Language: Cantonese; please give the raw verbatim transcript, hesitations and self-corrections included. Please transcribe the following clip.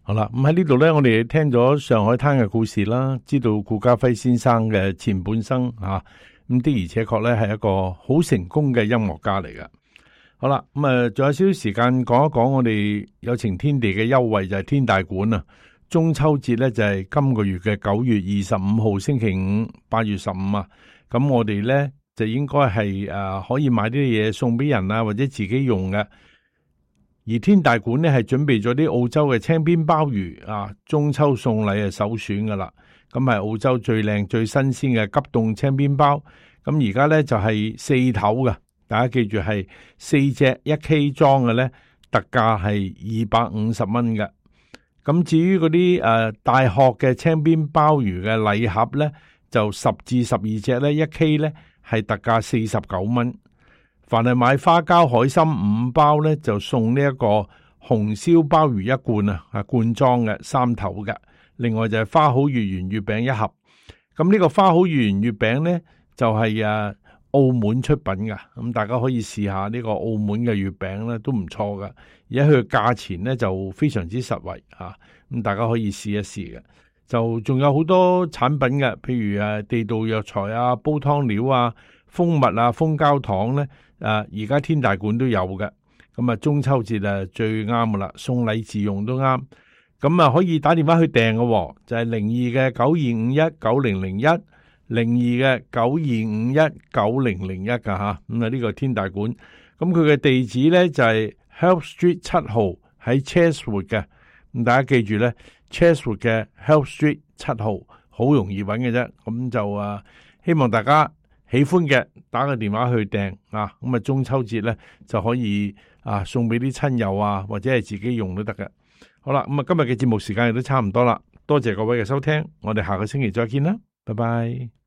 好啦，咁喺呢度咧，我哋聽咗上海灘嘅故事啦，知道顧嘉輝先生嘅前半生啊，咁的而且確咧係一個好成功嘅音樂家嚟㗎。好啦，咁啊，仲有少少時間講一講我哋有情天地嘅優惠，就係天大館啊。中秋節咧就係今個月嘅九月二十五號星期五，八月十五啊。咁我哋咧就應該係誒可以買啲嘢送俾人啊，或者自己用嘅。而天大館咧係準備咗啲澳洲嘅青邊鮑魚啊，中秋送禮係首選噶啦。咁係澳洲最靚最新鮮嘅急凍青邊鮑。咁而家咧就係四頭嘅，大家記住係四隻一 K 裝嘅咧，特價係二百五十蚊嘅。咁至於嗰啲誒大殼嘅青邊鮑魚嘅禮盒咧，就十至十二隻咧，一 K 咧係特價四十九蚊。凡係買花膠海參五包咧，就送呢一個紅燒鮑魚一罐啊，啊罐裝嘅三頭嘅。另外就係花好月圓月餅一盒。咁呢個花好月圓月餅咧就係、是、誒澳門出品噶，咁大家可以試下呢個澳門嘅月餅咧都唔錯噶。而家佢嘅價錢咧就非常之實惠吓，咁大家可以試一試嘅。就仲有好多產品嘅，譬如誒地道藥材啊、煲湯料啊、蜂蜜啊、蜂膠糖咧，誒而家天大館都有嘅。咁啊中秋節啊最啱噶啦，送禮自用都啱。咁啊可以打電話去訂嘅，就係零二嘅九二五一九零零一，零二嘅九二五一九零零一噶吓。咁啊呢個天大館，咁佢嘅地址咧就係 Help Street 七號喺 Chatswood 嘅。咁大家記住咧 Chatswood 嘅 Help Street 七號好容易揾嘅啫。咁就啊希望大家喜歡嘅打個電話去訂啊。咁啊中秋節咧就可以啊送俾啲親友啊，或者係自己用都得嘅。好啦，咁啊今日嘅節目時間亦都差唔多啦，多謝各位嘅收聽，我哋下個星期再見啦，拜拜。